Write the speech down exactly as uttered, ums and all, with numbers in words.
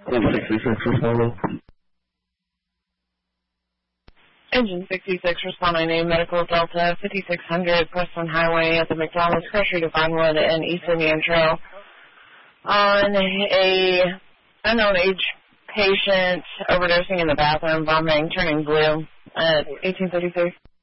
Engine sixty-six responding. Engine sixty-six responding to Medical Delta fifty-six hundred Preston Highway at the McDonald's Grocery Divinewood and East Indian Trail on a unknown age patient overdosing in the bathroom, vomiting, turning blue at eighteen thirty-three.